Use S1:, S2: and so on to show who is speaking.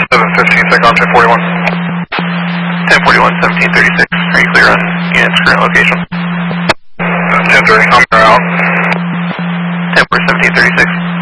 S1: 715, second on 1041.
S2: 1041, 1736. Are you clear on unit's current location?
S1: 1030, I'm out.
S2: 10 for 1736.